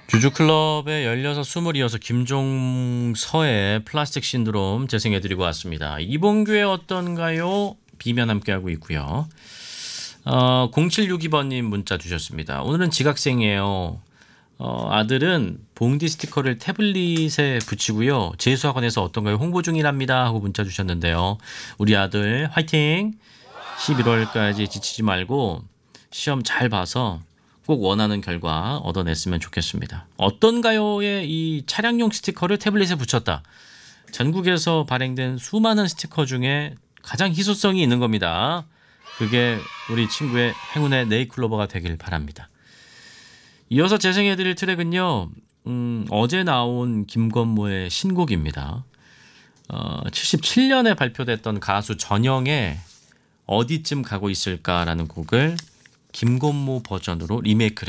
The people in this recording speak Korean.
주주클럽의 16, 20 이어서 김종서의 플라스틱 신드롬 재생해드리고 왔습니다. 이봉규의 어떤가요? 비면 함께하고 있고요. 0762번님 문자 주셨습니다. 오늘은 지각생이에요. 아들은 봉디 스티커를 태블릿에 붙이고요. 재수학원에서 어떤가요? 홍보 중이랍니다 하고 문자 주셨는데요. 우리 아들 화이팅! 11월까지 지치지 말고 시험 잘 봐서 꼭 원하는 결과 얻어냈으면 좋겠습니다. 어떤가요의 이 차량용 스티커를 태블릿에 붙였다. 전국에서 발행된 수많은 스티커 중에 가장 희소성이 있는 겁니다. 그게 우리 친구의 행운의 네잎클로버가 되길 바랍니다. 이어서 재생해드릴 트랙은요. 어제 나온 김건모의 신곡입니다. 77년에 발표됐던 가수 전영의 어디쯤 가고 있을까라는 곡을 김건모 버전으로 리메이크를